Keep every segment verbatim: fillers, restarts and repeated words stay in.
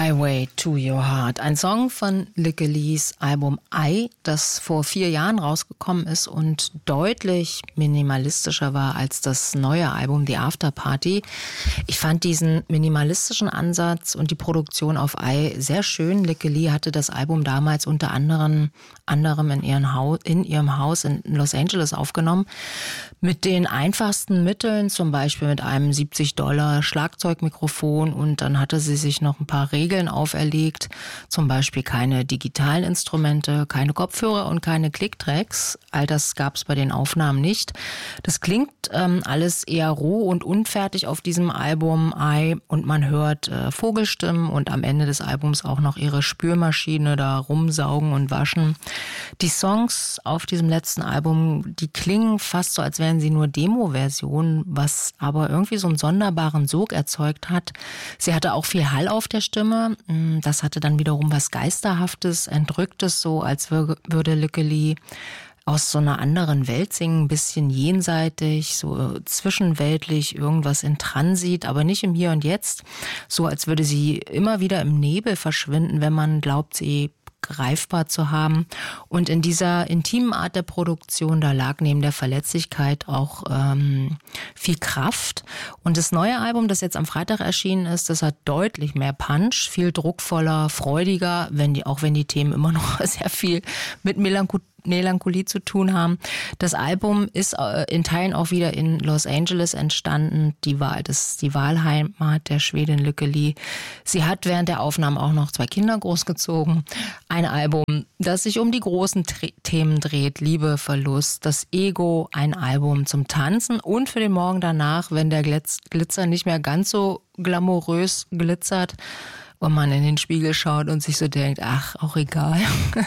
Highway to Your Heart. Ein Song von Lickelys Album I, das vor vier Jahren rausgekommen ist und deutlich minimalistischer war als das neue Album The After Party. Ich fand diesen minimalistischen Ansatz und die Produktion auf I sehr schön. Lickely hatte das Album damals unter anderem, anderem in, ihren Haus, in ihrem Haus in Los Angeles aufgenommen. Mit den einfachsten Mitteln, zum Beispiel mit einem siebzig Dollar Schlagzeugmikrofon, und dann hatte sie sich noch ein paar Regeln auferlegt, zum Beispiel keine digitalen Instrumente, keine Kopfhörer und keine Clicktracks. All das gab es bei den Aufnahmen nicht. Das klingt ähm, alles eher roh und unfertig auf diesem Album I, und man hört äh, Vogelstimmen und am Ende des Albums auch noch ihre Spülmaschine da rumsaugen und waschen. Die Songs auf diesem letzten Album, die klingen fast so, als wären sie nur Demo-Versionen, was aber irgendwie so einen sonderbaren Sog erzeugt hat. Sie hatte auch viel Hall auf der Stimme. Das hatte dann wiederum was Geisterhaftes, Entrücktes, so als würde Lickely aus so einer anderen Welt singen, ein bisschen jenseitig, so zwischenweltlich, irgendwas in Transit, aber nicht im Hier und Jetzt. So als würde sie immer wieder im Nebel verschwinden, wenn man glaubt, sie greifbar zu haben. Und in dieser intimen Art der Produktion, da lag neben der Verletzlichkeit auch ähm, viel Kraft. Und das neue Album, das jetzt am Freitag erschienen ist, das hat deutlich mehr Punch, viel druckvoller, freudiger, wenn die, auch wenn die Themen immer noch sehr viel mit Melancholie Melancholie zu tun haben. Das Album ist in Teilen auch wieder in Los Angeles entstanden, die Wahl, das ist die Wahlheimat der Schwedin Lickely. Sie hat während der Aufnahmen auch noch zwei Kinder großgezogen. Ein Album, das sich um die großen Tre- Themen dreht, Liebe, Verlust, das Ego, ein Album zum Tanzen und für den Morgen danach, wenn der Glitz- Glitzer nicht mehr ganz so glamourös glitzert und man in den Spiegel schaut und sich so denkt, ach, auch egal.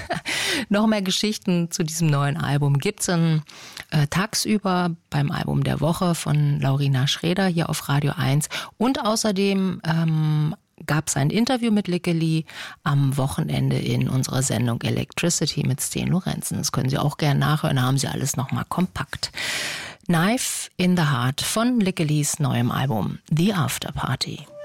Noch mehr Geschichten zu diesem neuen Album gibt's dann äh, tagsüber beim Album der Woche von Laurina Schrader hier auf Radio eins. Und außerdem ähm, gab es ein Interview mit Lickely am Wochenende in unserer Sendung Electricity mit Sten Lorenzen. Das können Sie auch gerne nachhören, da haben Sie alles nochmal kompakt. Knife in the Heart von Lickelys neuem Album The After Party.